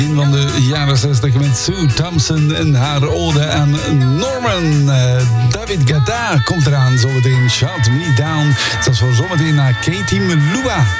Van de jaren 60 met Sue Thompson en haar ode aan Norman. David Guetta komt eraan zometeen. Shut Me Down. Dat is voor zometeen naar Katie Melua.